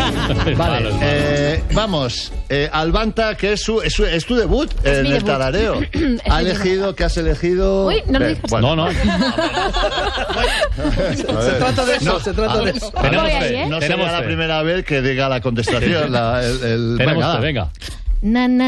Vale, vamos. Albanta, que es tu debut en el tarareo. ¿Qué has elegido? Uy, no lo digas. Bueno. No. Se trata de eso, No sería la primera vez que diga la contestación. Venga. Na, na,